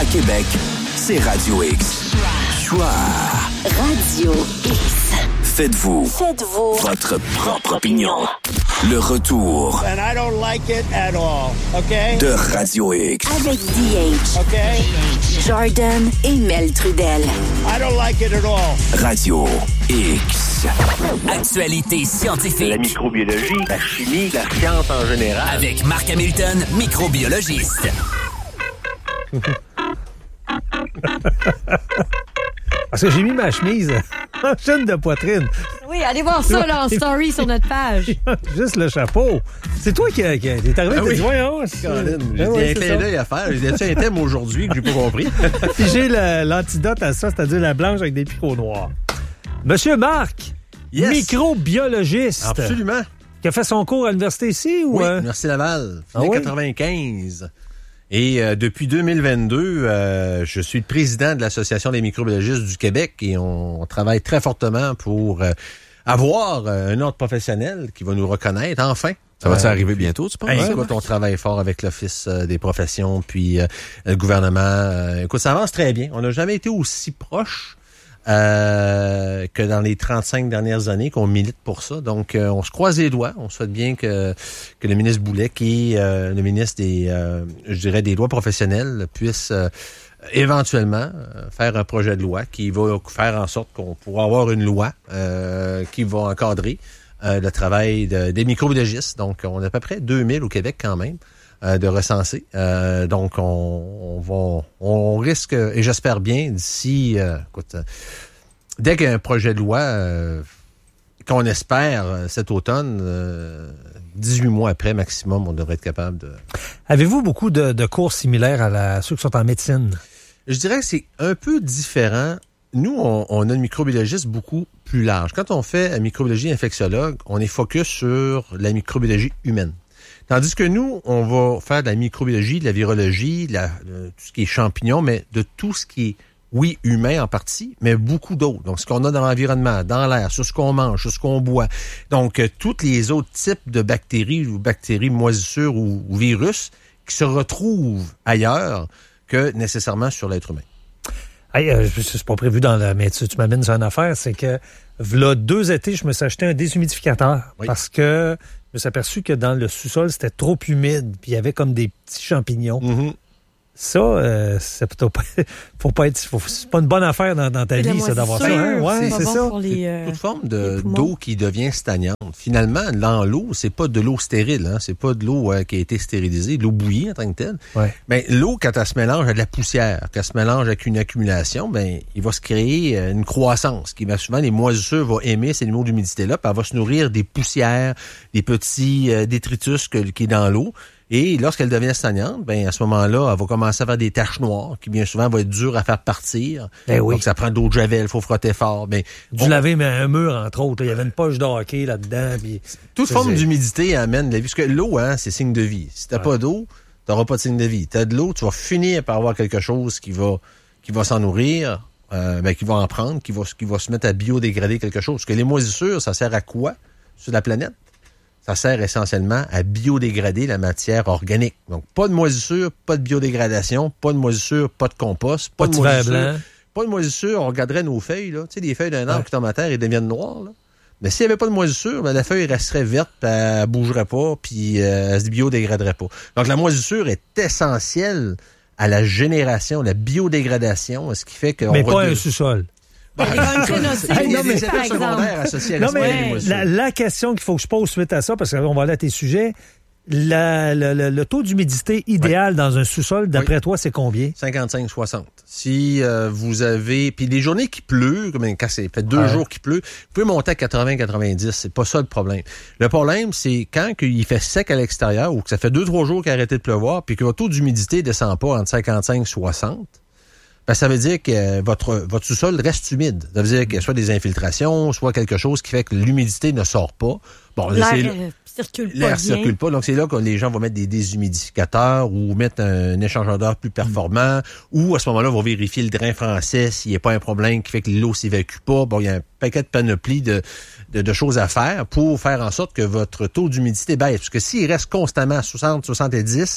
À Québec, c'est Radio X. Choix. Radio X. Faites-vous votre propre opinion. Le retour And I don't like it at all, okay? de Radio X. Avec DH. Okay? Jordan et Mel Trudel. I don't like it at all. Radio X. Actualité scientifique. La microbiologie, la chimie, la science en général. Avec Marc Hamilton, microbiologiste. Parce que j'ai mis ma chemise en chaîne de poitrine. Oui, allez voir ça là, en story sur notre page. Juste le chapeau. C'est toi qui est arrivé, t'as dit, voyons. Colin, j'ai un clin d'œil à faire. J'ai un thème aujourd'hui que j'ai pas compris. Puis j'ai l'antidote à ça, c'est-à-dire la blanche avec des picots noirs. Monsieur Marc, microbiologiste. Absolument. Qui a fait son cours à l'université ici? Ou oui, Université Laval, fin 95. Et depuis 2022, je suis le président de l'Association des microbiologistes du Québec et on travaille très fortement pour avoir un ordre professionnel qui va nous reconnaître, enfin. Ça va arriver bientôt, tu penses? Écoute, on travaille fort avec l'Office des professions, puis le gouvernement. Écoute, ça avance très bien. On n'a jamais été aussi proche que dans les 35 dernières années qu'on milite pour ça. Donc, on se croise les doigts. On souhaite bien que le ministre Boulet, qui est le ministre des lois professionnelles, puisse éventuellement faire un projet de loi qui va faire en sorte qu'on pourra avoir une loi qui va encadrer le travail des microbiologistes. Donc, on a à peu près 2000 au Québec quand même de recenser. Donc, on risque, et j'espère bien, d'ici, dès qu'il y a un projet de loi qu'on espère cet automne, 18 mois après maximum, on devrait être capable de... Avez-vous beaucoup de cours similaires à ceux qui sont en médecine? Je dirais que c'est un peu différent. Nous, on a une microbiologiste beaucoup plus large. Quand on fait la microbiologie infectiologue, on est focus sur la microbiologie humaine. Tandis que nous, on va faire de la microbiologie, de la virologie, tout ce qui est champignons, mais de tout ce qui est, oui, humain en partie, mais beaucoup d'autres. Donc, ce qu'on a dans l'environnement, dans l'air, sur ce qu'on mange, sur ce qu'on boit. Donc, tous les autres types de bactéries ou bactéries moisissures ou virus qui se retrouvent ailleurs que nécessairement sur l'être humain. Hey, c'est pas prévu mais tu m'amènes sur une affaire, c'est que v'là 2 étés, je me suis acheté un déshumidificateur parce que je me suis aperçu que dans le sous-sol, c'était trop humide, puis il y avait comme des petits champignons. Mm-hmm. Ça, c'est plutôt pas, c'est pas une bonne affaire dans ta vie, ça, d'avoir ça. Hein? Ouais, c'est ça. Toute forme d'eau qui devient stagnante. Finalement, dans l'eau, c'est pas de l'eau stérile, hein? C'est pas de l'eau qui a été stérilisée, de l'eau bouillie en tant que telle. Ouais. Mais l'eau, quand elle se mélange à de la poussière, quand elle se mélange avec une accumulation, ben il va se créer une croissance qui va souvent, les moisissures vont aimer ces niveaux d'humidité-là, puis elle va se nourrir des poussières, des petits détritus qui est dans l'eau. Et lorsqu'elle devient stagnante, ben à ce moment-là, elle va commencer à faire des taches noires qui bien souvent vont être dures à faire partir. Donc ça prend de l'eau de javel, il faut frotter fort. Du laver mais un mur entre autres, il y avait une poche de hockey là-dedans. Puis toute forme d'humidité amène la vie, parce que l'eau, hein, c'est signe de vie. Si t'as pas d'eau, t'auras pas de signe de vie. T'as de l'eau, tu vas finir par avoir quelque chose qui va s'en nourrir, qui va en prendre, qui va se mettre à biodégrader quelque chose. Parce que les moisissures, ça sert à quoi sur la planète? Ça sert essentiellement à biodégrader la matière organique. Donc, pas de moisissure, pas de biodégradation, pas de moisissure, pas de compost, pas de moisissure. Pas de moisissure, on regarderait nos feuilles, là. Tu sais, les feuilles d'un arbre qui tombent à terre et deviennent noires, là. Mais s'il n'y avait pas de moisissure, ben, la feuille resterait verte, puis elle bougerait pas, puis elle se biodégraderait pas. Donc, la moisissure est essentielle à la génération, la biodégradation, ce qui fait que... Mais pas un sous-sol. Des effets secondaires associés à la question qu'il faut que je pose suite à ça, parce qu'on va aller à tes sujets, le taux d'humidité idéal dans un sous-sol, d'après toi, c'est combien? 55-60. Si vous avez... Puis les journées qui pleut, quand c'est fait 2 jours qu'il pleut, vous pouvez monter à 80-90. C'est pas ça le problème. Le problème, c'est quand il fait sec à l'extérieur ou que ça fait 2-3 jours qu'il a arrêté de pleuvoir puis que votre taux d'humidité descend pas entre 55-60, ben, ça veut dire que votre sous-sol reste humide. Ça veut dire qu'il y a soit des infiltrations, soit quelque chose qui fait que l'humidité ne sort pas. Bon, l'air circule pas. Donc, c'est là que les gens vont mettre des déshumidificateurs ou mettre un échangeur d'air plus performant ou, à ce moment-là, vont vérifier le drain français s'il n'y a pas un problème qui fait que l'eau s'évacue pas. Bon, il y a un paquet de panoplies de choses à faire pour faire en sorte que votre taux d'humidité baisse. Parce que s'il reste constamment à 60-70,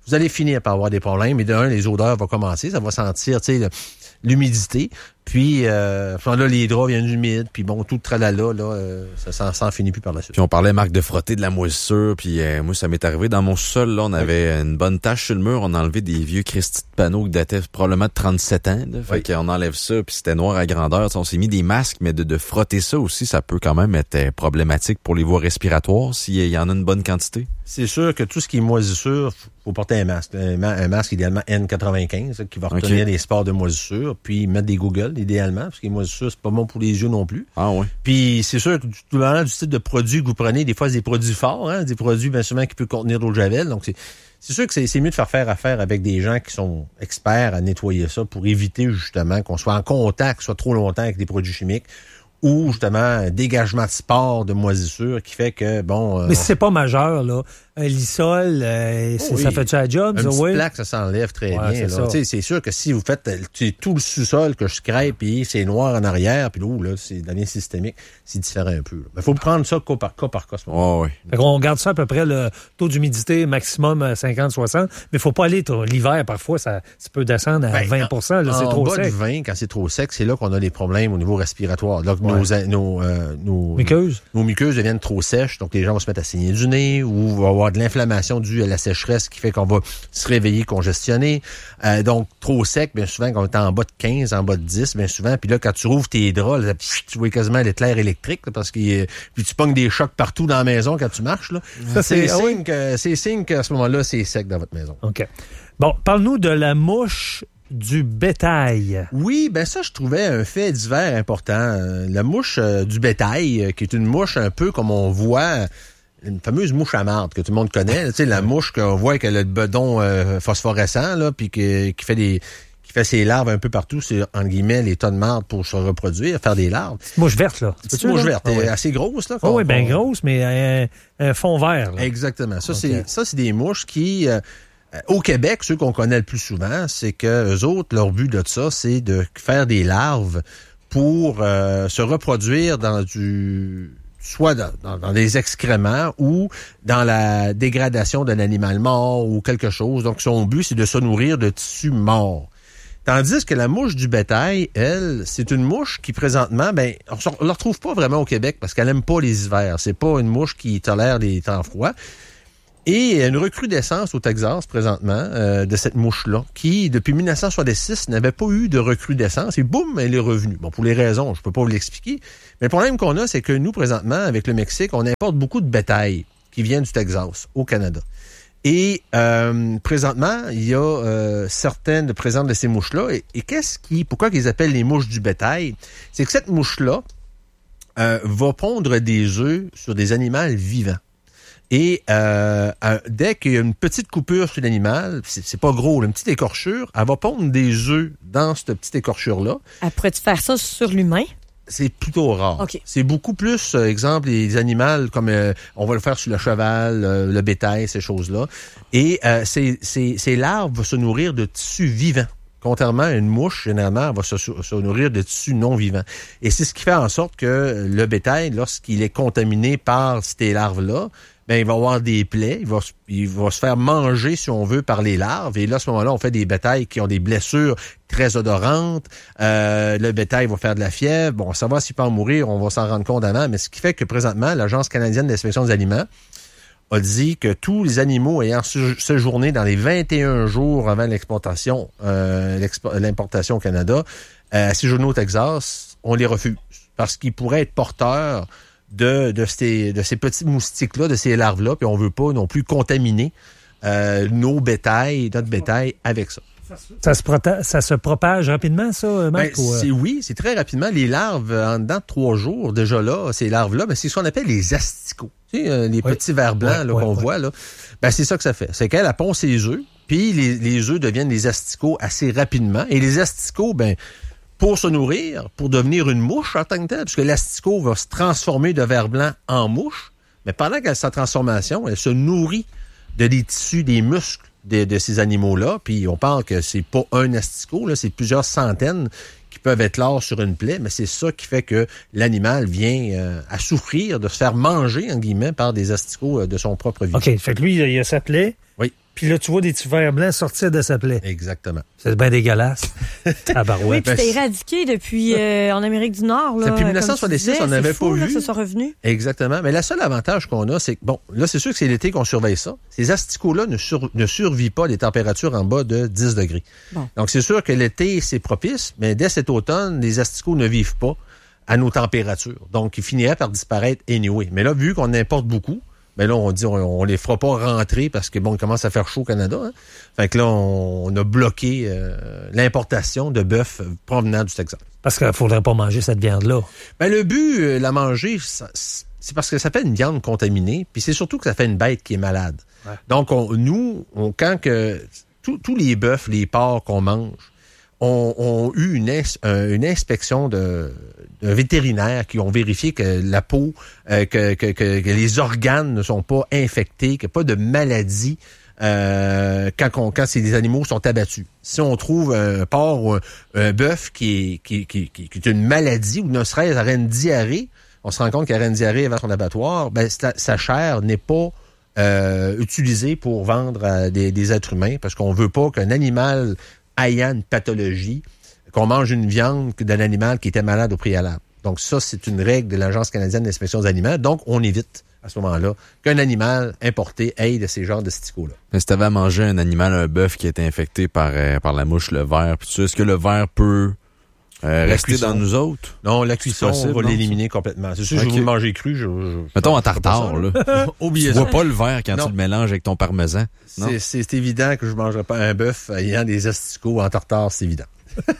vous allez finir par avoir des problèmes. Et les odeurs vont commencer. Ça va sentir, l'humidité. Puis, là, les draps viennent humides. Puis bon, tout le tralala, là, ça s'en finit plus par la suite. Puis on parlait, Marc, de frotter de la moisissure. Puis moi, ça m'est arrivé dans mon sol. Là, on avait une bonne tache sur le mur. On a enlevé des vieux Christy de panneaux qui dataient probablement de 37 ans. Là. Fait qu'on enlève ça. Puis c'était noir à grandeur. T'sais, on s'est mis des masques, mais de frotter ça aussi, ça peut quand même être problématique pour les voies respiratoires s'il y en a une bonne quantité. C'est sûr que tout ce qui est moisissure, faut porter un masque. Un masque idéalement N95 qui va retenir les spores de moisissure, puis mettre des goggles idéalement, parce que les moisissures, c'est pas bon pour les yeux non plus. Ah oui. Puis c'est sûr que tout dépendant du type de produit que vous prenez, des fois c'est des produits forts, des produits bien souvent qui peuvent contenir de l'eau de javel. Donc c'est sûr que c'est mieux de faire affaire avec des gens qui sont experts à nettoyer ça pour éviter justement qu'on soit en contact soit trop longtemps avec des produits chimiques. Ou justement un dégagement de spores de moisissure qui fait que, bon... Mais c'est pas majeur, là. Un lissol, ça fait-tu la job? Un petit oui? plaque, ça s'enlève très bien. C'est sûr que si vous faites tout le sous-sol que je scrape, puis c'est noir en arrière, puis là, c'est devient systémique, c'est différent un peu. Il faut prendre ça cas par cas. Oh, oui. Fait qu'on garde ça à peu près le taux d'humidité maximum à 50-60, mais il faut pas aller l'hiver, parfois, ça peut descendre à 20 là, c'est trop sec. En bas de 20, quand c'est trop sec, c'est là qu'on a des problèmes au niveau respiratoire. Donc, nos muqueuses deviennent trop sèches, donc les gens vont se mettre à saigner du nez ou vont avoir de l'inflammation due à la sécheresse qui fait qu'on va se réveiller congestionné. Donc, trop sec, bien souvent, quand on est en bas de 15, en bas de 10, bien souvent, puis là, quand tu rouvres tes draps, là, tu vois quasiment l'éclair électrique, là, parce que puis tu pognes des chocs partout dans la maison quand tu marches. Là. Ça, c'est signe qu'à ce moment-là, c'est sec dans votre maison. OK. Bon, parle-nous de la mouche du bétail. Oui, ben ça, je trouvais un fait divers important. La mouche du bétail, qui est une mouche un peu comme on voit, une fameuse mouche à marde que tout le monde connaît. Tu sais, la mouche qu'on voit qu'elle a le bedon phosphorescent, là, puis qui fait ses larves un peu partout, c'est, entre guillemets, les tas de marde pour se reproduire, faire des larves. Petite mouche verte, là. Petite mouche verte, assez grosse, là. Oui, bien grosse, mais un fond vert, là. Exactement. Ça, c'est des mouches qui... au Québec, ceux qu'on connaît le plus souvent, c'est que eux autres, leur but de ça, c'est de faire des larves pour se reproduire soit dans des excréments ou dans la dégradation d'un animal mort ou quelque chose. Donc, son but, c'est de se nourrir de tissus morts. Tandis que la mouche du bétail, elle, c'est une mouche qui, présentement, on la retrouve pas vraiment au Québec parce qu'elle aime pas les hivers. C'est pas une mouche qui tolère les temps froids. Et il y a une recrudescence au Texas, présentement, de cette mouche-là, qui, depuis 1966, n'avait pas eu de recrudescence, et boum, elle est revenue. Bon, pour les raisons, je peux pas vous l'expliquer, mais le problème qu'on a, c'est que nous, présentement, avec le Mexique, on importe beaucoup de bétail qui vient du Texas, au Canada. Et présentement, il y a certaines présentes de ces mouches-là, et pourquoi qu'ils appellent les mouches du bétail? C'est que cette mouche-là va pondre des œufs sur des animaux vivants. Et dès qu'il y a une petite coupure sur l'animal, c'est pas gros, une petite écorchure, elle va pondre des œufs dans cette petite écorchure-là. Elle pourrait-tu faire ça sur l'humain? C'est plutôt rare. Okay. C'est beaucoup plus, exemple, les animaux comme on va le faire sur le cheval, le bétail, ces choses-là. Et ces larves vont se nourrir de tissus vivants. Contrairement à une mouche, généralement, elle va se nourrir de tissus non vivants. Et c'est ce qui fait en sorte que le bétail, lorsqu'il est contaminé par ces larves-là, il va avoir des plaies, il va se faire manger, si on veut, par les larves. Et là, à ce moment-là, on fait des bétails qui ont des blessures très odorantes. Le bétail va faire de la fièvre. Bon, savoir s'il peut en mourir, on va s'en rendre compte avant. Mais ce qui fait que, présentement, l'Agence canadienne d'inspection des aliments a dit que tous les animaux ayant séjourné dans les 21 jours avant l'exportation, l'importation au Canada, séjourner au Texas, on les refuse. Parce qu'ils pourraient être porteurs de ces petits moustiques-là, de ces larves-là, puis on veut pas non plus contaminer notre bétail avec ça. Ça se propage rapidement, ça, Marc? Oui, c'est très rapidement. Les larves, en dedans de 3 jours, déjà là, ces larves-là, c'est ce qu'on appelle les asticots. Tu sais, les petits vers blancs qu'on voit, là. C'est ça que ça fait. C'est qu'elle pond ses œufs, puis les œufs deviennent des asticots assez rapidement. Et les asticots, pour se nourrir, pour devenir une mouche en tant que telle, puisque l'asticot va se transformer de ver blanc en mouche, mais pendant qu'elle a sa transformation, elle se nourrit des tissus, des muscles de ces animaux-là. Puis on parle que c'est pas un asticot, là, c'est plusieurs centaines qui peuvent être là sur une plaie, mais c'est ça qui fait que l'animal vient à souffrir de se faire manger, en guillemets, par des asticots de son propre vie. OK, fait que lui, il a sa plaie. Oui. Puis là, tu vois des petits vers blancs sortir de sa plaie. Exactement. C'est bien dégueulasse. Tabarouette. Oui, puis c'était éradiqué depuis en Amérique du Nord. Là, depuis 1966, on n'avait pas vu. Là, que ça soit revenu. Exactement. Mais le seul avantage qu'on a, c'est que, bon, là, c'est sûr que c'est l'été qu'on surveille ça. Ces asticots-là ne survivent pas des températures en bas de 10 degrés. Bon. Donc, c'est sûr que l'été, c'est propice, mais dès cet automne, les asticots ne vivent pas à nos températures. Donc, ils finiraient par disparaître anyway. Mais là, vu qu'on importe beaucoup, ben là, on dit on les fera pas rentrer parce que bon, il commence à faire chaud au Canada. Hein? Fait que là, on a bloqué l'importation de bœuf provenant du Texas. Parce qu'il faudrait pas manger cette viande-là. Ben le but, la manger, c'est parce que ça fait une viande contaminée, puis c'est surtout que ça fait une bête qui est malade. Ouais. Donc, quand tous les bœufs, les porcs qu'on mange, ont eu une inspection d'un vétérinaire qui ont vérifié que la peau, que les organes ne sont pas infectés, qu'il n'y a pas de maladie quand ces animaux sont abattus. Si on trouve un porc ou un bœuf qui est une maladie ou ne serait-ce aurait une diarrhée, on se rend compte qu'il y aurait une diarrhée avant son abattoir, ben sa chair n'est pas utilisée pour vendre à des êtres humains parce qu'on veut pas qu'un animal ayant une pathologie, qu'on mange une viande d'un animal qui était malade au préalable. Donc ça, c'est une règle de l'Agence canadienne d'inspection des aliments. Donc, on évite à ce moment-là qu'un animal importé ait de ces genres de sticots-là. Mais si tu avais à manger un animal, un bœuf qui était infecté par la mouche, le ver, est-ce que le ver peut rester dans nous autres? Non, la cuisson, on va l'éliminer complètement. C'est sûr que je vais le manger cru. Mettons en tartare, là. Tu vois pas le ver quand tu le mélanges avec ton parmesan. C'est évident que je ne mangerai pas un bœuf ayant des asticots en tartare, c'est évident.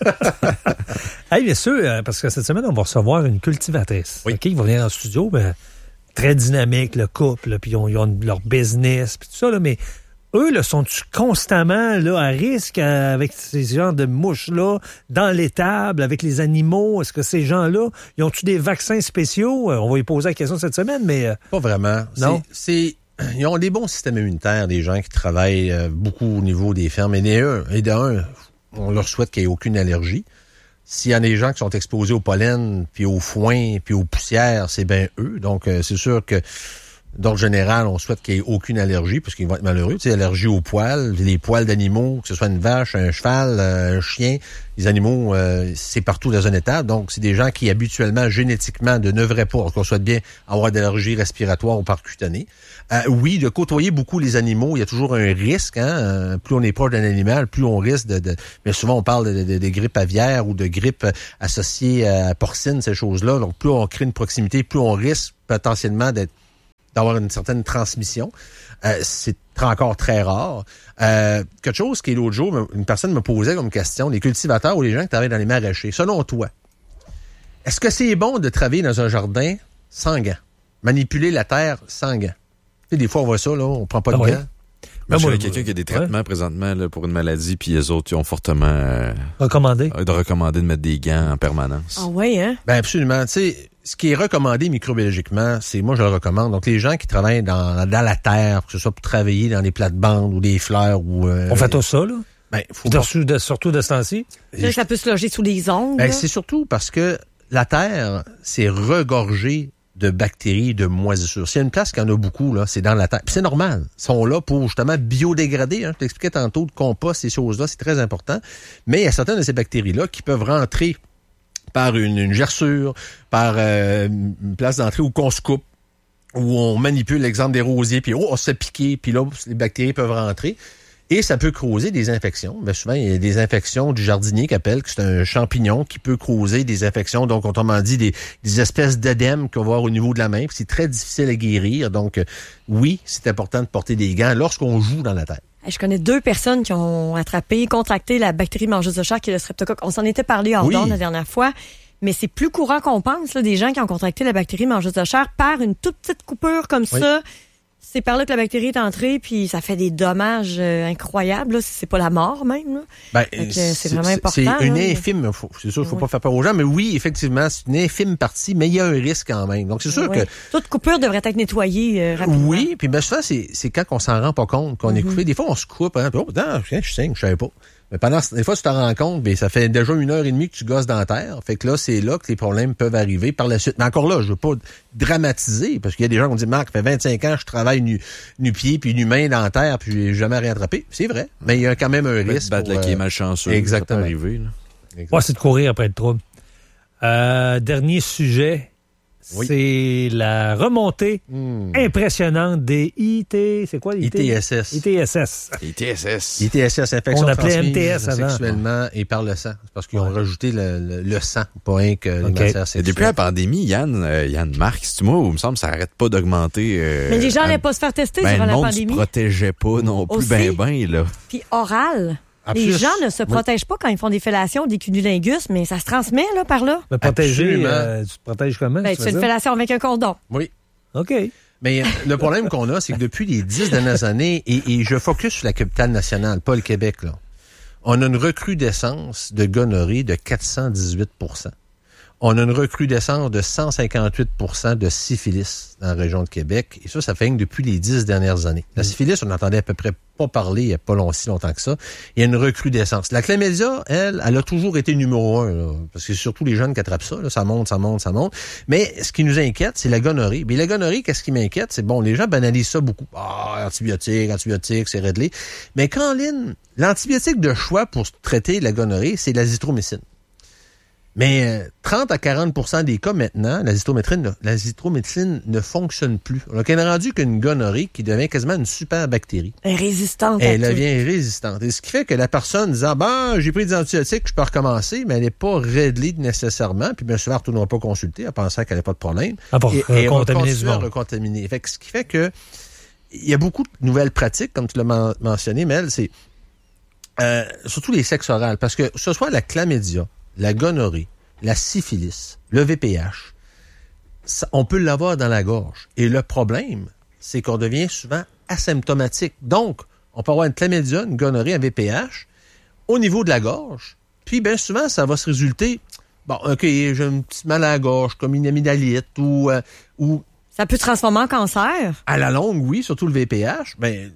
Hey, bien sûr, parce que cette semaine, on va recevoir une cultivatrice. Oui. Qui va venir en studio, ben, très dynamique, le couple, puis ils ont leur business, puis tout ça, là, mais eux, là, sont-ils constamment là, à risque avec ces genres de mouches-là, dans l'étable, avec les animaux? Est-ce que ces gens-là, ils ont-tu des vaccins spéciaux? On va y poser la question cette semaine, mais... Pas vraiment. Non? Ils ont des bons systèmes immunitaires, des gens qui travaillent beaucoup au niveau des fermes. Et d'un, on leur souhaite qu'il n'y ait aucune allergie. S'il y a des gens qui sont exposés au pollen, puis au foin, puis aux poussières, c'est bien eux. Donc, c'est sûr que d'ordre général, on souhaite qu'il n'y ait aucune allergie, parce qu'ils vont être malheureux. Tu sais, allergie aux poils, les poils d'animaux, que ce soit une vache, un cheval, un chien, les animaux, c'est partout dans une étable. Donc, c'est des gens qui, habituellement, génétiquement, ne devraient pas, qu'on souhaite bien avoir d'allergies respiratoires ou percutanées. Oui, de côtoyer beaucoup les animaux, il y a toujours un risque. Hein? Plus on est proche d'un animal, plus on risque mais souvent, on parle de grippe aviaire ou de grippe associée à porcine, ces choses-là. Donc, plus on crée une proximité, plus on risque potentiellement d'avoir une certaine transmission. C'est encore très rare. Quelque chose qui est l'autre jour, une personne me posait comme question, les cultivateurs ou les gens qui travaillent dans les maraîchers, selon toi, est-ce que c'est bon de travailler dans un jardin sans gants? Manipuler la terre sans gants? Tu sais, des fois, on voit ça, là, on prend pas de gants. Moi, je connais quelqu'un qui a des traitements présentement là, pour une maladie, puis les autres, ils ont fortement recommandé de mettre des gants en permanence. Ah oui, hein? Ben absolument. Tu sais, ce qui est recommandé microbiologiquement, moi je le recommande. Donc les gens qui travaillent dans la terre, que ce soit pour travailler dans les plates-bandes ou des fleurs ou on fait tout ça là. Ben surtout de ce temps-ci. Ça peut se loger sous les ongles. Ben, c'est surtout parce que la terre, c'est regorgé de bactéries, de moisissures. S'il y a une place qui en a beaucoup, là, c'est dans la terre. Puis c'est normal. Ils sont là pour justement biodégrader. Hein. Je t'expliquais tantôt de compost, ces choses-là, c'est très important. Mais il y a certaines de ces bactéries-là qui peuvent rentrer par une gerçure, par une place d'entrée où qu'on se coupe, où on manipule l'exemple des rosiers, puis on se fait piquer, puis là, les bactéries peuvent rentrer. Et ça peut causer des infections. Ben, souvent, il y a des infections du jardinier qui appelle que c'est un champignon qui peut causer des infections. Donc, autrement dit, des espèces d'œdèmes qu'on va avoir au niveau de la main. Puis c'est très difficile à guérir. Donc, oui, c'est important de porter des gants lorsqu'on joue dans la terre. Je connais 2 personnes qui ont contracté la bactérie mangeuse de chair qui est le streptocoque. On s'en était parlé hors d'onde la dernière fois. Mais c'est plus courant qu'on pense, là, des gens qui ont contracté la bactérie mangeuse de chair par une toute petite coupure comme ça. C'est par là que la bactérie est entrée, puis ça fait des dommages incroyables, là, si c'est pas la mort même. Là. Ben, c'est vraiment important. C'est une infime, c'est sûr, il faut pas faire peur aux gens, mais oui, effectivement, c'est une infime partie, mais il y a un risque quand même. Donc, c'est sûr que... Toute coupure devrait être nettoyée rapidement. Oui, puis ben, souvent, c'est quand on s'en rend pas compte qu'on est coupé. Des fois, on se coupe, hein, puis je saigne, je savais pas. Mais des fois, tu te rends compte, ça fait déjà 1h30 que tu gosses dentaire. Fait que là, c'est là que les problèmes peuvent arriver par la suite. Mais encore là, je veux pas dramatiser, parce qu'il y a des gens qui ont dit, Marc, ça fait 25 ans, je travaille nu-pied, puis nu-main dentaire, puis j'ai jamais rien attrapé. C'est vrai. Mais il y a quand même un risque. Battre qui est malchanceux. Exactement. Ça peut arriver, là. Ouais, c'est de courir après le trouble. Dernier sujet. Oui. C'est la remontée impressionnante des c'est quoi les ITSS. ITSS, infection on appelait transmise MTS sexuellement et par le sang. C'est parce qu'ils ont rajouté le sang, pas rien que les matières sexuelles. Et depuis la pandémie, Yann Marc, c'est moi où il me semble que ça n'arrête pas d'augmenter. Mais les gens n'allaient pas se faire tester durant la pandémie. Le monde se protégeait pas non plus ben, là. Puis oral. Les gens ne se protègent pas quand ils font des fellations, des cunnilingus, mais ça se transmet là par là. Mais protéger, tu te protèges comment? Tu fais une fellation avec un condom. Oui. OK. Mais le problème qu'on a, c'est que depuis les 10 dernières années, et je focus sur la capitale nationale, pas le Québec, là, on a une recrudescence de gonorrhée de 418 %. On a une recrudescence de 158 % de syphilis dans la région de Québec. Et ça fait que depuis les 10 dernières années. La syphilis, on n'entendait à peu près pas parler il n'y a pas si longtemps que ça. Il y a une recrudescence. La chlamydia, elle a toujours été numéro 1, là, parce que c'est surtout les jeunes qui attrapent ça. Là, ça monte. Mais ce qui nous inquiète, c'est la gonorrhée. Mais la gonorrhée, qu'est-ce qui m'inquiète? C'est les gens banalisent ça beaucoup. Antibiotiques, c'est réglé. Mais l'antibiotique de choix pour traiter la gonorrhée, c'est l'azithromycine. Mais 30 à 40 % des cas maintenant, l'azithromycine ne fonctionne plus. On a rendu qu'une gonorrhée qui devient quasiment une super bactérie. Elle est résistante. Elle devient résistante. Et ce qui fait que la personne disant, j'ai pris des antibiotiques, je peux recommencer, mais elle n'est pas réglée nécessairement, puis bien souvent, elle ne retournera pas consulter en pensant qu'elle n'a pas de problème. Et elle va continuer à recontaminer. Ce qui fait que il y a beaucoup de nouvelles pratiques, comme tu l'as mentionné, Mel, c'est surtout les sexes orales, parce que ce soit la chlamydia, la gonorrhée, la syphilis, le VPH, on peut l'avoir dans la gorge. Et le problème, c'est qu'on devient souvent asymptomatique. Donc, on peut avoir une chlamydia, une gonorrhée, un VPH au niveau de la gorge. Puis, bien souvent, ça va se résulter, j'ai un petit mal à la gorge, comme une amygdalite ou ça peut se transformer en cancer? À la longue, oui, surtout le VPH.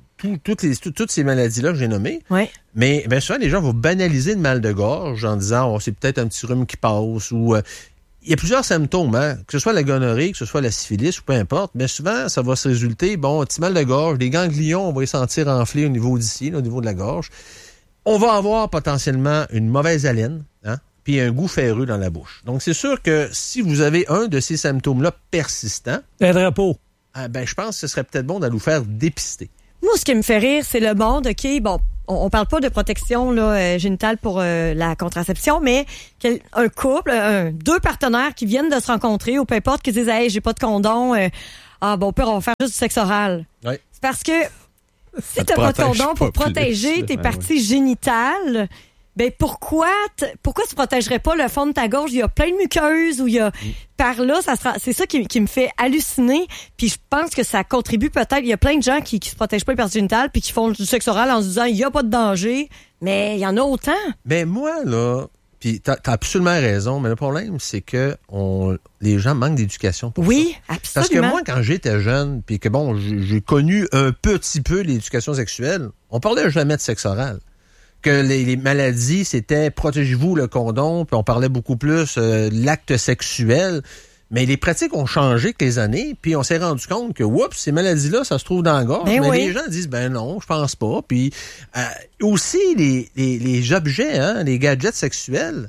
Toutes ces maladies-là que j'ai nommées. Oui. Mais bien souvent, les gens vont banaliser le mal de gorge en disant c'est peut-être un petit rhume qui passe ou il y a plusieurs symptômes, que ce soit la gonorrhée, que ce soit la syphilis ou peu importe, mais souvent, ça va se résulter, un petit mal de gorge, des ganglions, on va les sentir enflés au niveau d'ici, au niveau de la gorge. On va avoir potentiellement une mauvaise haleine, puis un goût ferreux dans la bouche. Donc, c'est sûr que si vous avez un de ces symptômes-là persistants, un drapeau. Je pense que ce serait peut-être bon d'aller vous faire dépister. Moi, ce qui me fait rire, c'est le monde, on parle pas de protection génitale pour la contraception, mais un couple, deux partenaires qui viennent de se rencontrer, ou peu importe, qui disent « Hey, j'ai pas de condom, on va faire juste du sexe oral. » Oui. C'est parce que si t'as pas de condom pour protéger tes parties génitales, pourquoi tu protégerais pas le fond de ta gorge? Il y a plein de muqueuses où il y a par là, c'est ça qui me fait halluciner. Puis je pense que ça contribue peut-être. Il y a plein de gens qui se protègent pas les parties génitales puis qui font du sexe oral en se disant il y a pas de danger, mais il y en a autant. Ben moi là, puis t'as absolument raison, mais le problème c'est que les gens manquent d'éducation pour ça. Oui, absolument. Parce que moi quand j'étais jeune, puis que j'ai connu un petit peu l'éducation sexuelle, on parlait jamais de sexe oral. Que les maladies, c'était protégez-vous le condom, puis on parlait beaucoup plus de l'acte sexuel. Mais les pratiques ont changé avec les années, puis on s'est rendu compte que, ces maladies-là, ça se trouve dans la gorge. Mais les gens disent, non, je pense pas. Puis aussi, les objets, les gadgets sexuels,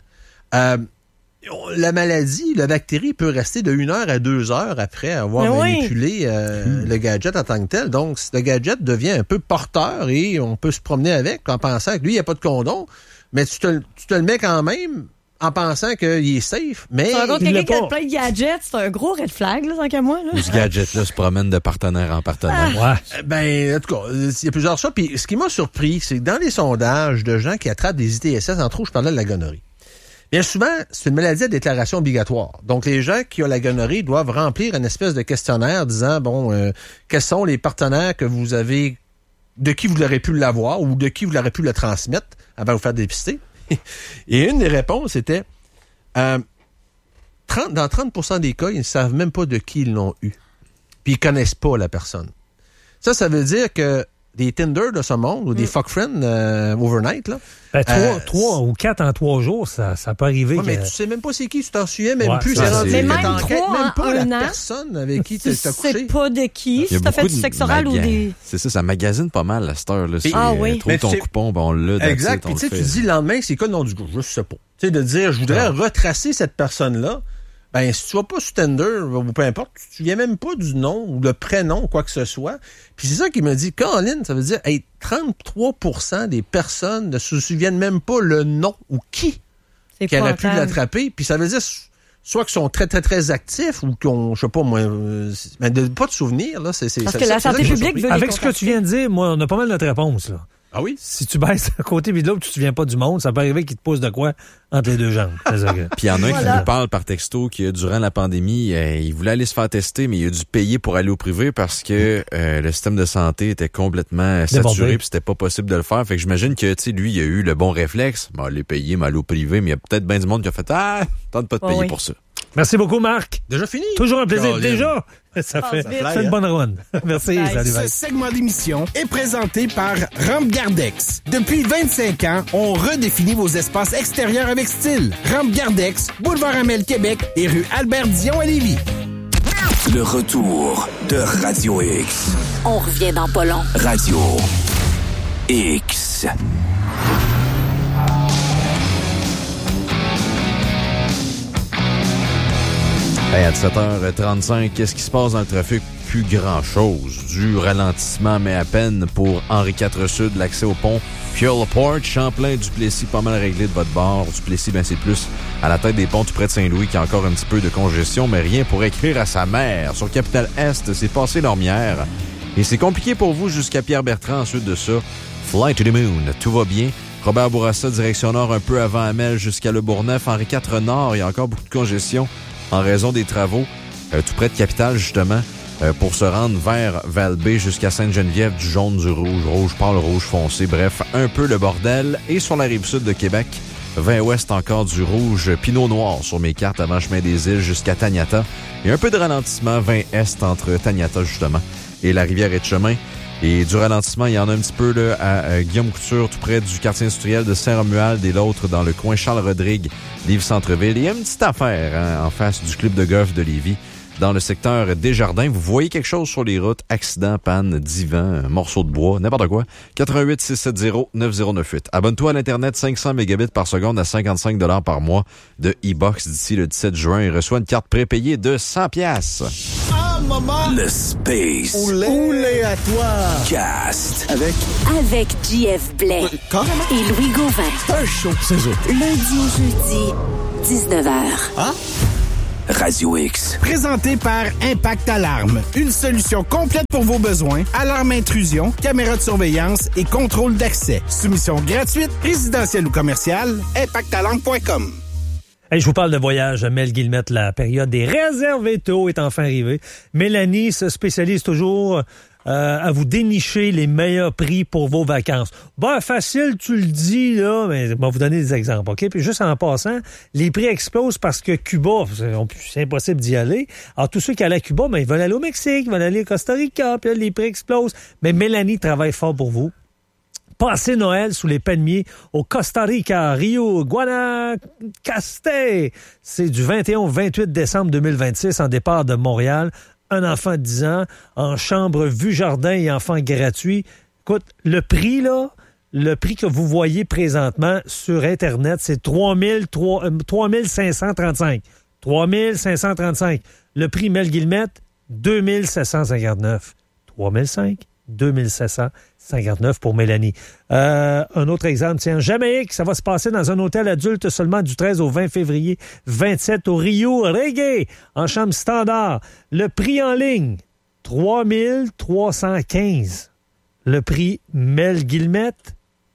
la maladie, la bactérie peut rester de 1 heure à 2 heures après avoir manipulé le gadget en tant que tel. Donc, le gadget devient un peu porteur et on peut se promener avec en pensant que lui, il n'y a pas de condom, mais tu te le mets quand même en pensant qu'il est safe. Mais quelqu'un qui a plein de gadgets, c'est un gros red flag, là, tant qu'à moi. Ce gadget-là se promène de partenaire en partenaire. En tout cas, il y a plusieurs choses. Puis, ce qui m'a surpris, c'est que dans les sondages de gens qui attrapent des ITSS, entre autres, je parlais de la gonorrhée. Bien souvent, c'est une maladie à déclaration obligatoire. Donc, les gens qui ont la gonorrhée doivent remplir une espèce de questionnaire disant, quels sont les partenaires que vous avez, de qui vous aurez pu l'avoir ou de qui vous aurez pu le transmettre avant de vous faire dépister. Et une des réponses était, dans 30% des cas, ils ne savent même pas de qui ils l'ont eu. Puis, ils connaissent pas la personne. Ça veut dire que des Tinder de ce monde ou des fuck friends overnight, là. Ben, 3 ou 4 en 3 jours, ça peut arriver. Ouais, mais tu sais même pas c'est qui, tu t'en souviens même plus. C'est rendu mais même que t'enquêtes 3 même pas en la un an, personne avec qui tu t'as couché. Tu sais pas de qui, si t'as fait du sexe oral ou des... C'est ça magasine pas mal à cette heure-là. Oui. Trouve ton coupon, ben on l'a. Exact. Puis tu sais, tu dis le lendemain, c'est quoi le nom du gars? Je sais pas. Tu sais, de dire, je voudrais retracer cette personne-là. Ben, si tu vas pas sur Tinder, ou peu importe, tu te souviens même pas du nom ou le prénom ou quoi que ce soit. Puis c'est ça qui me dit, Caroline, ça veut dire, 33% des personnes ne se souviennent même pas le nom ou qui aurait pu l'attraper. Puis ça veut dire, soit qu'ils sont très, très, très actifs ou qu'ils ont, je sais pas moi, mais de pas de souvenirs, là, c'est parce que la santé publique veut avec ce que tu viens de dire, moi, on a pas mal notre réponse, là. Ah oui? Si tu baisses d'un côté puis de l'autre, tu te souviens pas du monde, ça peut arriver qu'il te pose de quoi entre les deux jambes. Puis il y en a un qui nous parle par texto que durant la pandémie, il voulait aller se faire tester, mais il a dû payer pour aller au privé parce que le système de santé était complètement saturé puis c'était pas possible de le faire. Fait que j'imagine que, tu sais, lui, il a eu le bon réflexe. Ben, aller payer, mais aller au privé, mais il y a peut-être bien du monde qui a fait tente pas de payer pour ça. Merci beaucoup, Marc. Déjà fini? Toujours un plaisir. Déjà? Ça fait une bonne run. Merci. Salut, Ce segment d'émission est présenté par Rampe Gardex. Depuis 25 ans, on redéfinit vos espaces extérieurs avec style. Rampe Gardex, boulevard Amel, Québec et rue Albert-Dion à Lévis. Le retour de Radio X. On revient dans pas long. Radio X. Hey, à 17h35, qu'est-ce qui se passe dans le trafic? Plus grand-chose. Du ralentissement, mais à peine pour Henri IV Sud, l'accès au pont Pure-le-Port, Champlain-Duplessis, pas mal réglé de votre bord. Duplessis, ben c'est plus à la tête des ponts tout près de Saint-Louis qui a encore un petit peu de congestion, mais rien pour écrire à sa mère. Sur Capitale-Est, c'est passé l'Ormière. Et c'est compliqué pour vous jusqu'à Pierre-Bertrand. Ensuite de ça, Fly to the Moon, tout va bien. Robert Bourassa, direction nord, un peu avant Amel jusqu'à Le Bourgneuf. Henri IV Nord, il y a encore beaucoup de congestion en raison des travaux, tout près de Capitale, justement, pour se rendre vers Val-B jusqu'à Sainte-Geneviève, du jaune, du rouge, rouge pâle, rouge foncé, bref, un peu le bordel. Et sur la rive sud de Québec, 20 ouest encore du rouge, pinot noir sur mes cartes avant Chemin des Îles jusqu'à Taniata. Et un peu de ralentissement, 20 est entre Taniata, justement, et la rivière Etchemin. Et du ralentissement, il y en a un petit peu là, à Guillaume Couture, tout près du quartier industriel de Saint-Romuald, et l'autre dans le coin Charles-Rodrigue, Lévis-Centreville. Il y a une petite affaire en face du club de golf de Lévis, dans le secteur Desjardins. Vous voyez quelque chose sur les routes, accident, panne, divan, morceau de bois, n'importe quoi. 88-670-9098. Abonne-toi à l'Internet 500 mégabits par seconde à 55 $ par mois de e-box d'ici le 17 juin et reçoit une carte prépayée de 100$. Ah, maman! Le Space. Oulé à toi! Cast. Avec JF Blais et Louis Gauvin. Un show, c'est ça. Lundi au jeudi, 19h. Ah? Radio X. Présenté par Impact Alarme. Une solution complète pour vos besoins. Alarme intrusion, caméra de surveillance et contrôle d'accès. Soumission gratuite, résidentielle ou commerciale. ImpactAlarme.com. Hey, je vous parle de voyage. Mel Guillemette, la période des réserves tôt est enfin arrivée. Mélanie se spécialise toujours à vous dénicher les meilleurs prix pour vos vacances. Ben, facile, tu le dis, là, mais je vais vous donner des exemples, OK? Puis juste en passant, les prix explosent parce que Cuba, c'est impossible d'y aller. Alors, tous ceux qui allaient à Cuba, ben, ils veulent aller au Mexique, ils veulent aller au Costa Rica, puis là, les prix explosent. Mais Mélanie travaille fort pour vous. Passez Noël sous les palmiers au Costa Rica, Rio Guanacaste. C'est du 21 au 28 décembre 2026 en départ de Montréal. Un enfant de 10 ans, en chambre vue jardin et enfant gratuit. Écoute, le prix que vous voyez présentement sur Internet, c'est 3535. 3535. Le prix Mel Guillemette, 2759. 3005. 2759 pour Mélanie. Un autre exemple, tiens, Jamaïque, ça va se passer dans un hôtel adulte seulement du 13 au 20 février, 27 au Rio Reggae, en chambre standard. Le prix en ligne, 3315. Le prix Mel Guillemette,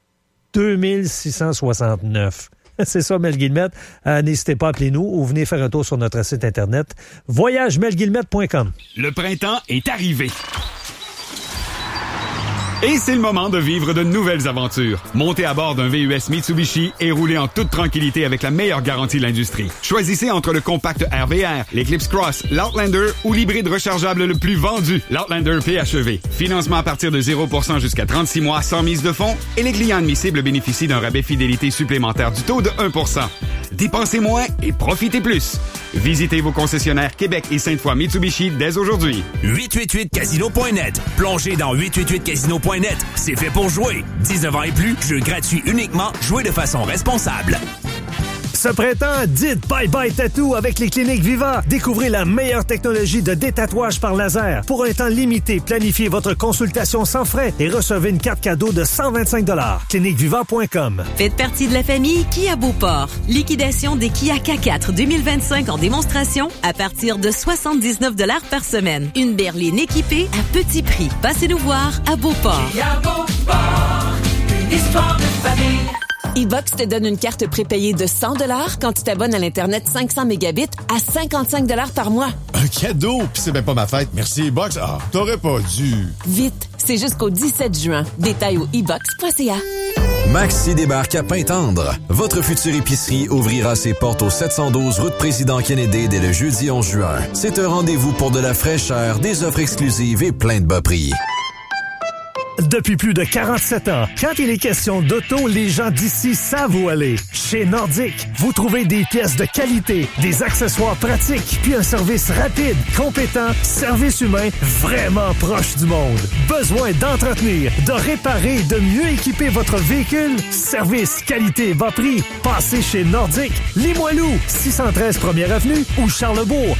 2669. C'est ça, Mel Guillemette. N'hésitez pas à appeler nous ou venez faire un tour sur notre site Internet, voyagemelguillemette.com. Le printemps est arrivé. Et c'est le moment de vivre de nouvelles aventures. Montez à bord d'un VUS Mitsubishi et roulez en toute tranquillité avec la meilleure garantie de l'industrie. Choisissez entre le compact RVR, l'Eclipse Cross, l'Outlander ou l'hybride rechargeable le plus vendu, l'Outlander PHEV. Financement à partir de 0% jusqu'à 36 mois sans mise de fonds et les clients admissibles bénéficient d'un rabais fidélité supplémentaire du taux de 1%. Dépensez moins et profitez plus. Visitez vos concessionnaires Québec et Sainte-Foy Mitsubishi dès aujourd'hui. 888casino.net. Plongez dans 888casino.net. C'est fait pour jouer. 19 ans et plus, jeu gratuit uniquement. Jouez de façon responsable. Ce printemps, dites bye-bye tattoo avec les cliniques Viva. Découvrez la meilleure technologie de détatouage par laser. Pour un temps limité, planifiez votre consultation sans frais et recevez une carte cadeau de 125 $. Cliniqueviva.com. Faites partie de la famille Kia Beauport. Liquidation des Kia K4 2025 en démonstration à partir de 79 $ par semaine. Une berline équipée à petit prix. Passez nous voir à Beauport. Kia Beauport, une histoire de famille. E-Box te donne une carte prépayée de 100 $ quand tu t'abonnes à l'Internet 500 mégabits à 55 $ par mois. Un cadeau? Puis c'est même pas ma fête. Merci E-Box. Ah, t'aurais pas dû. Vite, c'est jusqu'au 17 juin. Détails au e-box.ca. Maxi débarque à Pintendre. Votre future épicerie ouvrira ses portes au 712 route Président Kennedy dès le jeudi 11 juin. C'est un rendez-vous pour de la fraîcheur, des offres exclusives et plein de bas prix. Depuis plus de 47 ans, quand il est question d'auto, les gens d'ici savent où aller. Chez Nordic, vous trouvez des pièces de qualité, des accessoires pratiques, puis un service rapide, compétent, service humain vraiment proche du monde. Besoin d'entretenir, de réparer, de mieux équiper votre véhicule? Service, qualité, bas prix. Passez chez Nordic, Limoilou, 613 1er Avenue ou Charlebourg,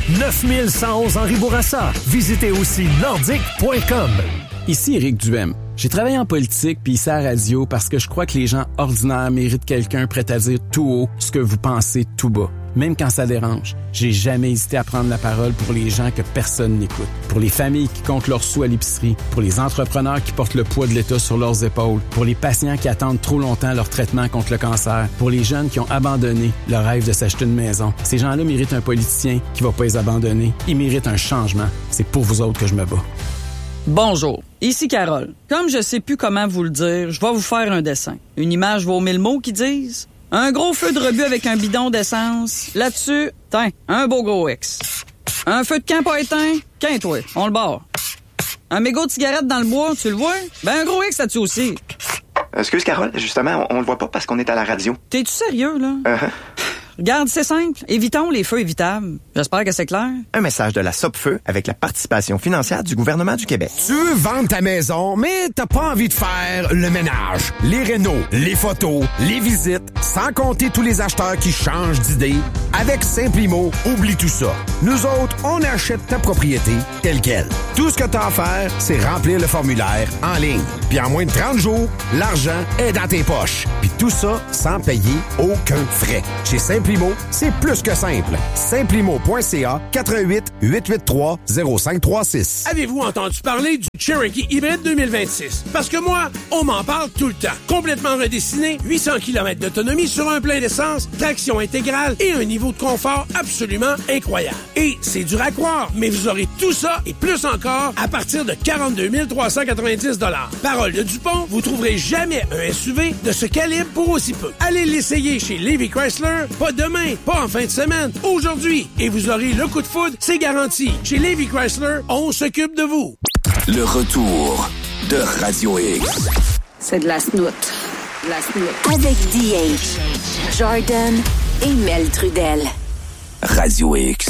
9111 Henri Bourassa. Visitez aussi nordic.com. Ici Éric Duhem. J'ai travaillé en politique puis ici à la radio parce que je crois que les gens ordinaires méritent quelqu'un prêt à dire tout haut ce que vous pensez tout bas. Même quand ça dérange, j'ai jamais hésité à prendre la parole pour les gens que personne n'écoute. Pour les familles qui comptent leurs sous à l'épicerie, pour les entrepreneurs qui portent le poids de l'État sur leurs épaules, pour les patients qui attendent trop longtemps leur traitement contre le cancer, pour les jeunes qui ont abandonné le rêve de s'acheter une maison. Ces gens-là méritent un politicien qui va pas les abandonner. Ils méritent un changement. C'est pour vous autres que je me bats. Bonjour, ici Carole. Comme je sais plus comment vous le dire, je vais vous faire un dessin. Une image vaut 1000 mots qui disent un gros feu de rebut avec un bidon d'essence. Là-dessus, tiens, un beau gros X. Un feu de camp pas éteint, qu'un-toi, on le barre. Un mégot de cigarette dans le bois, tu le vois? Ben un gros X là-dessus aussi. Excuse Carole, justement, on le voit pas parce qu'on est à la radio. T'es-tu sérieux, là? Regarde, c'est simple. Évitons les feux évitables. J'espère que c'est clair. Un message de la Sopfeu avec la participation financière du gouvernement du Québec. Tu veux vendre ta maison, mais t'as pas envie de faire le ménage, les rénos, les photos, les visites, sans compter tous les acheteurs qui changent d'idée. Avec Simplimo, oublie tout ça. Nous autres, on achète ta propriété telle quelle. Tout ce que t'as à faire, c'est remplir le formulaire en ligne. Puis en moins de 30 jours, l'argent est dans tes poches. Puis tout ça sans payer aucun frais. Chez Simplimo, c'est plus que simple. Simplimo.ca 88 883 0536. Avez-vous entendu parler du Cherokee Hybrid 2026? Parce que moi, on m'en parle tout le temps. Complètement redessiné, 800 km d'autonomie sur un plein d'essence, traction intégrale et un niveau de confort absolument incroyable. Et c'est dur à croire, mais vous aurez tout ça et plus encore à partir de 42 390 $. Parole de Dupont, vous trouverez jamais un SUV de ce calibre pour aussi peu. Allez l'essayer chez Lévi Chrysler, pas demain, pas en fin de semaine, aujourd'hui. Et vous aurez le coup de foudre, c'est garanti. Chez Lévi Chrysler, on s'occupe de vous. Le retour de Radio X. C'est de la snoot. Avec DH, Jordan et Mel Trudel. Radio X.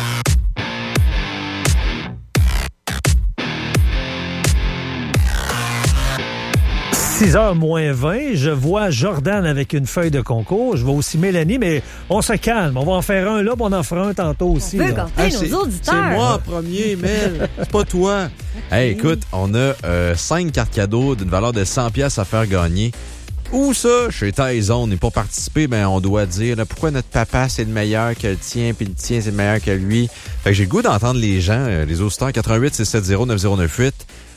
« 6h moins 20, je vois Jordan avec une feuille de concours. Je vois aussi Mélanie, mais on se calme. On va en faire un là, puis on en fera un tantôt aussi. On peut gâter nos auditeurs. C'est moi en premier, Mel. C'est pas toi. Hey, écoute, on a 5 cartes cadeaux d'une valeur de 100$ à faire gagner. Où ça? Chez Tyson. Et pour participer, ben, on doit dire là, pourquoi notre papa, c'est le meilleur que le tien, puis le tien, c'est le meilleur que lui. Fait que j'ai le goût d'entendre les gens, les auditeurs, 88 670 9098.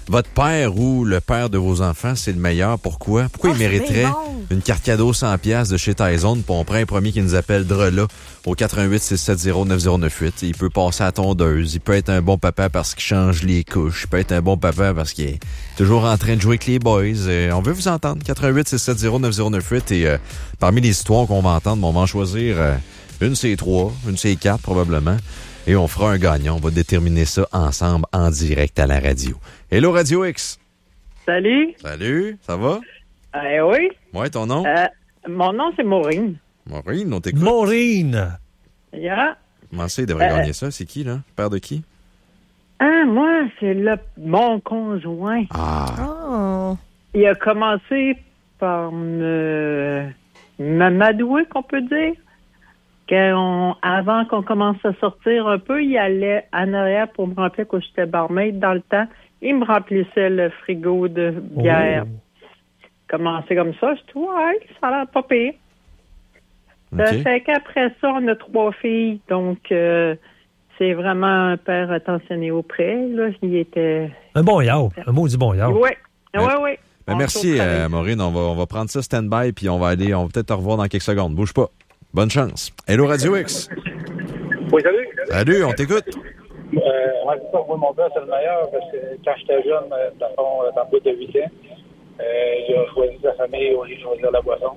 votre père ou le père de vos enfants, c'est le meilleur. Pourquoi? Pourquoi il mériterait une carte cadeau 100$ de chez Tyson? Puis on prend un premier qui nous appelle Drela au 88-670-9098. Il peut passer à tondeuse. Il peut être un bon papa parce qu'il change les couches. Il peut être un bon papa parce qu'il est toujours en train de jouer avec les boys. On veut vous entendre. 88-670-9098. Et parmi les histoires qu'on va entendre, on va en choisir une c'est 3, une c'est 4 probablement. Et on fera un gagnant. On va déterminer ça ensemble en direct à la radio. Hello Radio X. Salut. Salut, ça va? Oui. Ouais, ton nom? Mon nom, c'est Maureen. Maureen, on t'écoute. Maureen. Yeah. Comment ça, il devrait gagner ça? C'est qui, là? Père de qui? Moi, c'est mon conjoint. Oh. Il a commencé par m'amadouer, qu'on peut dire. Avant qu'on commence à sortir un peu, il allait en arrière pour me remplir quand j'étais barmaid dans le temps. Il me remplissait le frigo de bière. Commencé comme ça, je dis, ouais, ça a l'air pas pire. Ça fait qu'après ça, on a 3 filles, donc c'est vraiment un père attentionné auprès. Là, il était... Un bon yao, un maudit bon yao. Oui, oui. Ben merci, Maureen. On va prendre ça stand-by, puis on va peut-être te revoir dans quelques secondes. Bouge pas. Bonne chance. Hello Radio X. Oui, salut. Salut, on t'écoute. Moi, mon père, c'est le meilleur parce que quand j'étais jeune, dans le bout de 8 ans, il a choisi sa famille au lieu de choisir la boisson.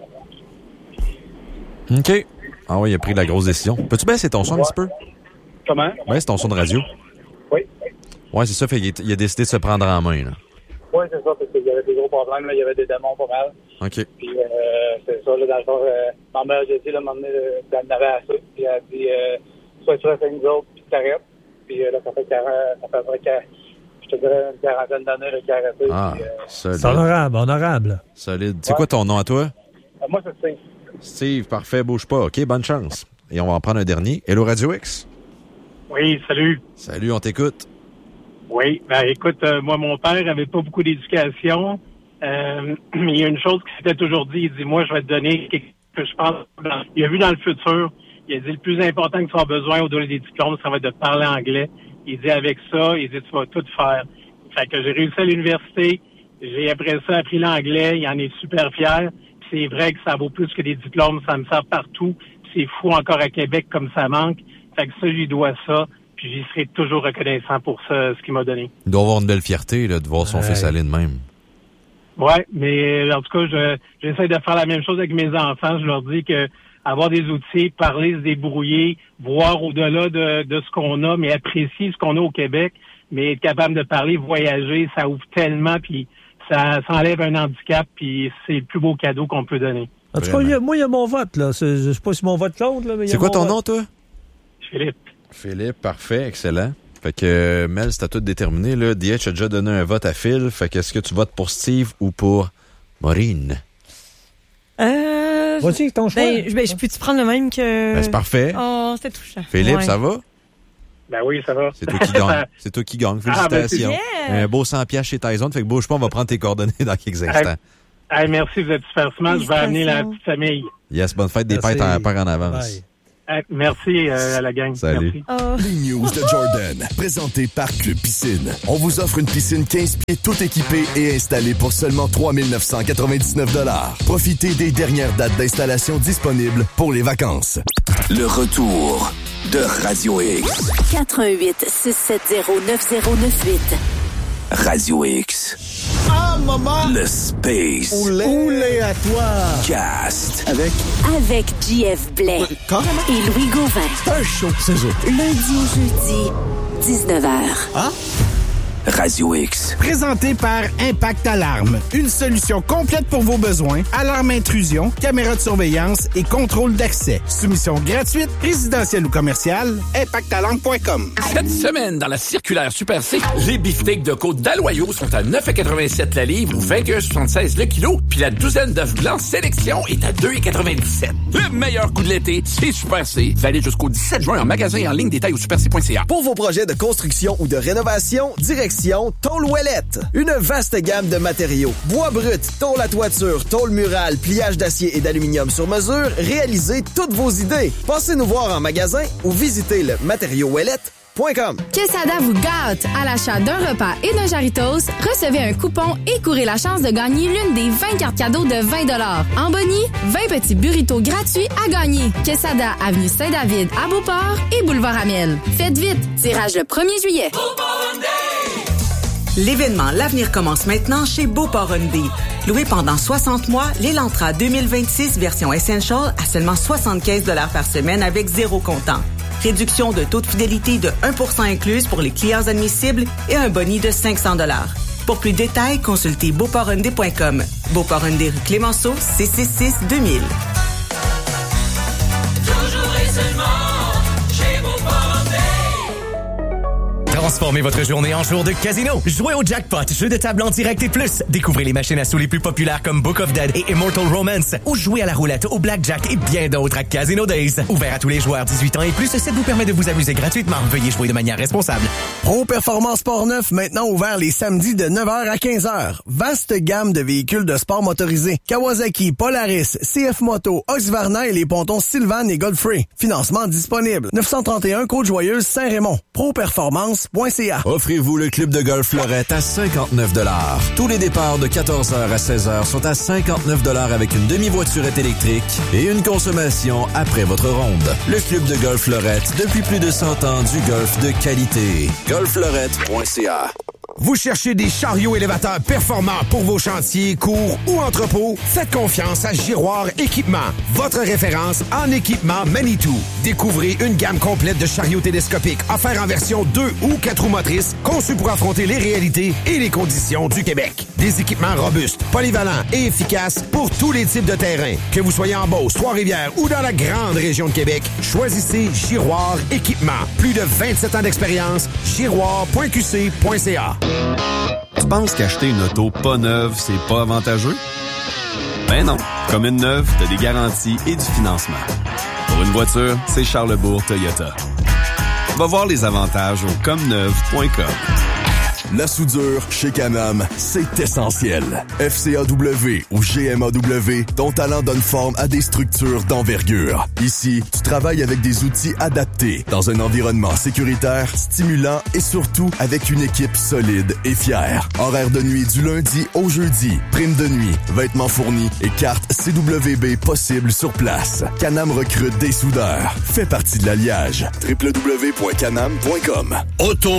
OK. Ah oui, il a pris la grosse décision. Peux-tu baisser ton son un petit peu? Comment? Baisse ton son de radio. Oui. Ouais, c'est ça. Fait qu'il a décidé de se prendre en main, là. Oui, c'est ça, parce qu'il y avait des gros problèmes. Là, il y avait des démons pas mal. OK. Puis, c'est ça, là, dans le fond, ma mère, j'ai dit, là, m'emmener dans le navire assez. Puis, elle a dit, soit tu restes avec nous autres, puis tu t'arrêtes. Puis, là, ça fait à peu près, je te dirais, une quarantaine d'années, là, qu'il a arrêté. Ah, puis, solide. C'est honorable. Solide. C'est quoi ton nom à toi? Moi, c'est Steve. Steve, parfait, bouge pas. OK, bonne chance. Et on va en prendre un dernier. Hello Radio X. Oui, salut. Salut, on t'écoute. Oui, écoute, moi, mon père avait pas beaucoup d'éducation. Il y a une chose qu'il s'était toujours dit. Il dit, moi, je vais te donner quelque chose que je pense. Il a vu dans le futur. Il a dit, le plus important que tu auras besoin au-delà des diplômes, ça va être de parler anglais. Il dit, avec ça, il dit, tu vas tout faire. Fait que j'ai réussi à l'université. J'ai après ça appris l'anglais. Il en est super fier. Puis c'est vrai que ça vaut plus que des diplômes. Ça me sert partout. Puis c'est fou encore à Québec comme ça manque. Fait que ça, j'y dois ça. Puis j'y serai toujours reconnaissant pour ça, ce qu'il m'a donné. Il doit avoir une belle fierté là, de voir son fils aller de même. Oui, mais en tout cas, j'essaie de faire la même chose avec mes enfants. Je leur dis que avoir des outils, parler, se débrouiller, voir au-delà de ce qu'on a, mais apprécier ce qu'on a au Québec, mais être capable de parler, voyager, ça ouvre tellement, puis ça enlève un handicap, puis c'est le plus beau cadeau qu'on peut donner. En tout cas, il y a mon vote, là. Je sais pas si mon vote compte, là, mais c'est quoi ton nom, toi? Philippe. Philippe, parfait, excellent. Fait que, Mel, c'est à tout déterminé, là. DH a déjà donné un vote à Phil. Fait que, est-ce que tu votes pour Steve ou pour Maureen? Vas-y, ton choix. Je peux-tu prendre le même que... Ben, c'est parfait. Oh, c'était touchant. Philippe, ça va? Ben oui, ça va. C'est toi qui gagne. C'est toi qui gagne. Félicitations. Un beau 100$ chez Tyson. Fait que bouge pas, on va prendre tes coordonnées dans quelques instants. Merci, vous êtes super smart. Je vais amener la petite famille. Yes, bonne fête des fêtes en avance. Merci à la gang. Salut. Les news de Jordan, présentées par Club Piscine. On vous offre une piscine 15 pieds toute équipée et installée pour seulement 3 999 $. Profitez des dernières dates d'installation disponibles pour les vacances. Le retour de Radio X. 88-670-9098. Radio X. Ah, maman! Le Space. Oulé à toi! Cast. Avec JF Blais. Et Louis Gauvin. Un show, c'est ça. Lundi au jeudi, 19h. Ah? Radio X. Présenté par Impact Alarme. Une solution complète pour vos besoins. Alarme intrusion, caméra de surveillance et contrôle d'accès. Soumission gratuite, résidentielle ou commerciale. ImpactAlarme.com. Cette semaine, dans la circulaire Super C, les beefsteaks de côte d'Aloyau sont à 9,87 la livre ou 21,76 le kilo. Puis la douzaine d'œufs blancs sélection est à 2,97. Le meilleur coup de l'été, c'est Super C. Valide jusqu'au 17 juin en magasin et en ligne, détail au superc.ca. Pour vos projets de construction ou de rénovation, direction Tôle Ouellette. Une vaste gamme de matériaux. Bois brut, tôle à toiture, tôle murale, pliage d'acier et d'aluminium sur mesure, réalisez toutes vos idées. Passez nous voir en magasin ou visitez le matériauxouellette.com. Quesada.com. Quesada vous gâte. À l'achat d'un repas et d'un Jarritos, recevez un coupon et courez la chance de gagner l'une des 20 cartes cadeaux de 20 $. En boni, 20 petits burritos gratuits à gagner. Quesada, avenue Saint-David à Beauport et boulevard Amiel. Faites vite, tirage le 1er juillet. L'événement L'Avenir commence maintenant chez Beauport Hyundai. Loué pendant 60 mois, l'Elantra 2026 version Essential à seulement 75 $ par semaine avec 0 comptant. Réduction de taux de fidélité de 1% incluse pour les clients admissibles et un boni de 500 $. Pour plus de détails, consultez beauporthyundai.com. Beauport Hyundai rue Clémenceau, 666 2000. Toujours et seulement chez Beauport Hyundai. Transformez votre journée en jour de casino. Jouez au jackpot, jeu de table en direct et plus. Découvrez les machines à sous les plus populaires comme Book of Dead et Immortal Romance. Ou jouez à la roulette, au blackjack et bien d'autres à Casino Days. Ouvert à tous les joueurs 18 ans et plus, ça vous permet de vous amuser gratuitement. Veuillez jouer de manière responsable. Pro Performance Portneuf, maintenant ouvert les samedis de 9h à 15h. Vaste gamme de véhicules de sport motorisés. Kawasaki, Polaris, CF Moto, Husqvarna et les pontons Sylvan et Godfrey. Financement disponible. 931 Côte-Joyeuse, Saint-Raymond. Properformance.ca. Offrez-vous le club de golf Fleurette à 59 $. Tous les départs de 14h à 16h sont à 59 $ avec une demi-voiturette électrique et une consommation après votre ronde. Le club de golf Fleurette, depuis plus de 100 ans du golf de qualité. golffleurette.ca. Vous cherchez des chariots élévateurs performants pour vos chantiers, cours ou entrepôts? Faites confiance à Giroir Équipement, votre référence en équipement Manitou. Découvrez une gamme complète de chariots télescopiques offerts en version 2 ou 4 roues motrices, conçus pour affronter les réalités et les conditions du Québec. Des équipements robustes, polyvalents et efficaces pour tous les types de terrains. Que vous soyez en Beauce, Trois-Rivières ou dans la grande région de Québec, choisissez Giroir Équipement. Plus de 27 ans d'expérience, giroir.qc.ca. Tu penses qu'acheter une auto pas neuve, c'est pas avantageux? Ben non. Comme une neuve, t'as des garanties et du financement. Pour une voiture, c'est Charlebourg Toyota. Va voir les avantages au comneuve.com. La soudure chez Can-Am, c'est essentiel. FCAW ou GMAW, ton talent donne forme à des structures d'envergure. Ici, tu travailles avec des outils adaptés, dans un environnement sécuritaire, stimulant et surtout avec une équipe solide et fière. Horaire de nuit du lundi au jeudi, prime de nuit, vêtements fournis et carte CWB possible sur place. Can-Am recrute des soudeurs. Fais partie de l'alliage. www.canam.com. Auto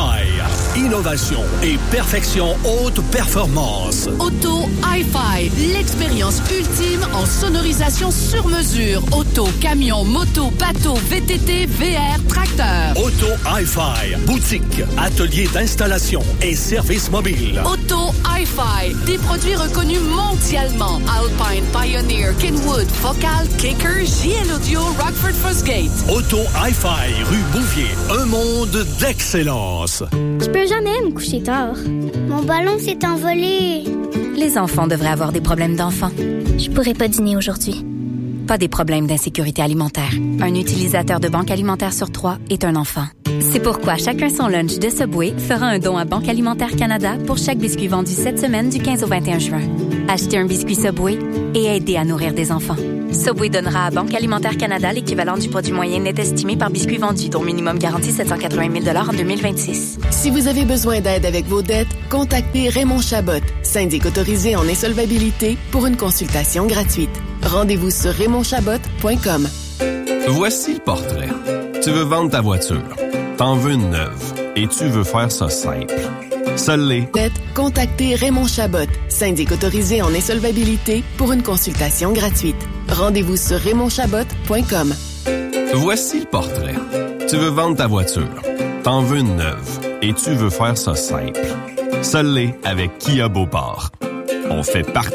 Hi-Fi. Innovation et perfection haute performance. Auto Hi-Fi, l'expérience ultime en sonorisation sur mesure. Auto, camion, moto, bateau, VTT, VR, tracteur. Auto Hi-Fi, boutique, atelier d'installation et service mobile. Auto Hi-Fi, des produits reconnus mondialement. Alpine, Pioneer, Kenwood, Focal, Kicker, JL Audio, Rockford Fosgate. Auto Hi-Fi, rue Bouvier, un monde d'excellence. Je peux jamais me coucher tard. Mon ballon s'est envolé. Les enfants devraient avoir des problèmes d'enfants. Je pourrais pas dîner aujourd'hui. Pas des problèmes d'insécurité alimentaire. Un utilisateur de Banque Alimentaire sur 3 est un enfant. C'est pourquoi Chacun son lunch de Subway fera un don à Banque Alimentaire Canada pour chaque biscuit vendu cette semaine du 15 au 21 juin. Achetez un biscuit Subway et aidez à nourrir des enfants. Subway donnera à Banque Alimentaire Canada l'équivalent du produit moyen net estimé par biscuit vendu, dont minimum garanti 780 000 $ en 2026. Si vous avez besoin d'aide avec vos dettes, contactez Raymond Chabot, syndic autorisé en insolvabilité, pour une consultation gratuite. Rendez-vous sur RaymondChabot.com. Voici le portrait. Tu veux vendre ta voiture. T'en veux une neuve. Et tu veux faire ça simple. Seul les... Contactez Raymond Chabot, syndic autorisé en insolvabilité, pour une consultation gratuite. Rendez-vous sur RaymondChabot.com. Voici le portrait. Tu veux vendre ta voiture. T'en veux une neuve. Et tu veux faire ça simple. Seul les avec Kia Beauport. On fait partie